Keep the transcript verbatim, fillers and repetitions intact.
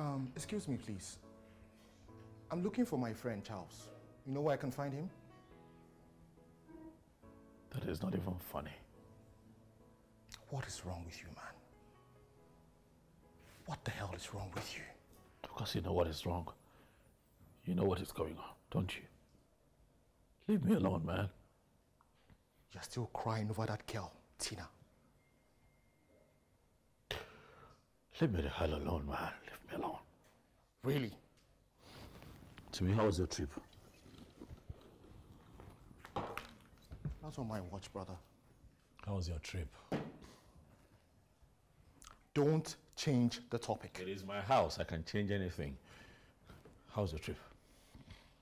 Um, excuse me, please. I'm looking for my friend Charles. You know where I can find him? That is not even funny. What is wrong with you, man? What the hell is wrong with you? Because you know what is wrong. You know what is going on, don't you? Leave me alone, man. You're still crying over that girl, Tina. Leave me the hell alone, man. Leave me alone. Really? To me, how was your trip? That's on my watch, brother. How was your trip? Don't change the topic. It is my house. I can change anything. How's your trip?